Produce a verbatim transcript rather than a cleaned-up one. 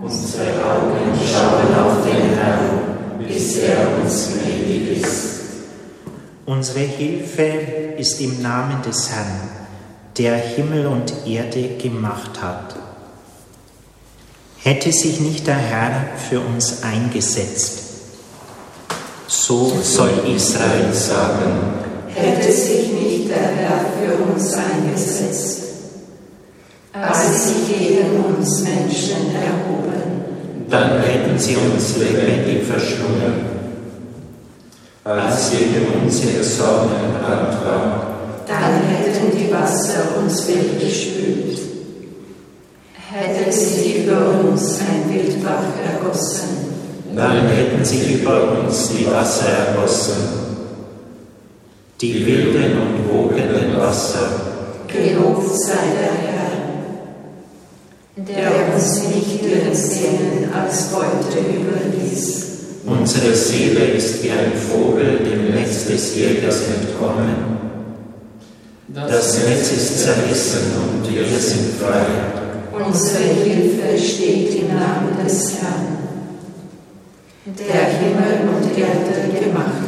Unsere Augen schauen auf den Herrn, bis er uns gnädig ist. Unsere Hilfe ist im Namen des Herrn, der Himmel und Erde gemacht hat. Hätte sich nicht der Herr für uns eingesetzt, so soll Israel sagen, hätte sich nicht der Herr für uns eingesetzt, als sich gegen uns Menschen erhoben, dann hätten sie uns lebendig verschlungen. Als gegen uns ihr Sonnenbrand war, dann hätten die Wasser uns weggespült. Hätte sich über uns ein Wildbach ergossen, dann hätten sich über uns die Wasser ergossen, die wilden und wogenden Wasser. Gelobt sei der Herr, der uns nicht ihren Szenen als Beute überließ. Unsere Seele ist wie ein Vogel dem Netz des Jägers entkommen. Das Netz ist zerrissen und wir sind frei. Unsere Hilfe steht im Namen des Herrn, der Himmel und Erde gemacht